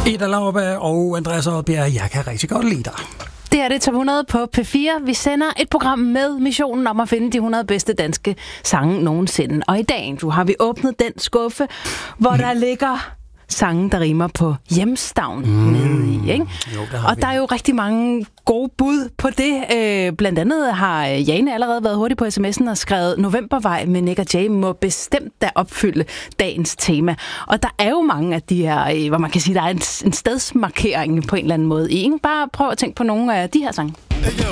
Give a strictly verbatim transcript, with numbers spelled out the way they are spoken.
Ida Lauerberg og Andreas Oddbjerg, jeg kan rigtig godt lide dig. Det er det Top hundrede på P fire. Vi sender et program med missionen om at finde de hundrede bedste danske sange nogensinde. Og i dag du har vi åbnet den skuffe, hvor mm. der ligger sange, der rimer på hjemstavn mm. nede i. Ikke? Jo, og vi. Der er jo rigtig mange gode bud på det. Øh, blandt andet har Jane allerede været hurtig på sms'en og skrevet Novembervej med Nick og Jay må bestemt da opfylde dagens tema. Og der er jo mange af de her, hvor man kan sige, der er en, en stedsmarkering på en eller anden måde. I ikke bare prøv at tænke på nogle af de her sange. Hey yo,